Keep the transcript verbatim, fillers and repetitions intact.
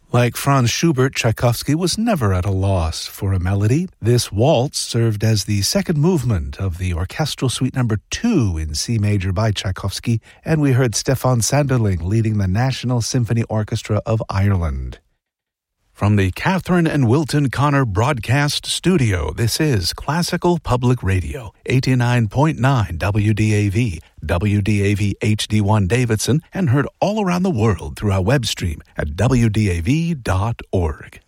Like Franz Schubert, Tchaikovsky was never at a loss for a melody. This waltz served as the second movement of the Orchestral Suite Number two in C major by Tchaikovsky, and we heard Stefan Sanderling leading the National Symphony Orchestra of Ireland. From the Catherine and Wilton Connor Broadcast Studio, this is Classical Public Radio, eighty-nine point nine W D A V, W D A V H D one Davidson, and heard all around the world through our web stream at W D A V dot org.